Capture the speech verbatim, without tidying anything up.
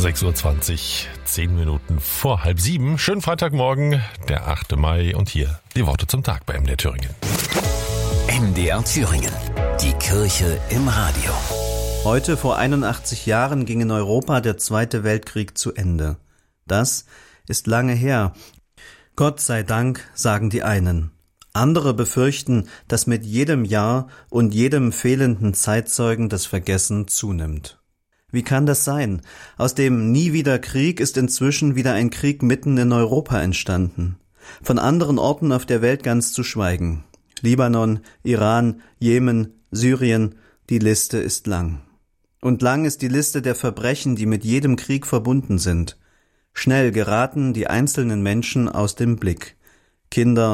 sechs Uhr zwanzig, zehn Minuten vor halb sieben. Schönen Freitagmorgen, der achte Mai, und hier die Worte zum Tag bei M D R Thüringen. M D R Thüringen, die Kirche im Radio. Heute vor einundachtzig Jahren ging in Europa der Zweite Weltkrieg zu Ende. Das ist lange her. Gott sei Dank, sagen die einen. Andere befürchten, dass mit jedem Jahr und jedem fehlenden Zeitzeugen das Vergessen zunimmt. Wie kann das sein? Aus dem Nie wieder Krieg ist inzwischen wieder ein Krieg mitten in Europa entstanden. Von anderen Orten auf der Welt ganz zu schweigen. Libanon, Iran, Jemen, Syrien, die Liste ist lang. Und lang ist die Liste der Verbrechen, die mit jedem Krieg verbunden sind. Schnell geraten die einzelnen Menschen aus dem Blick. Kinder,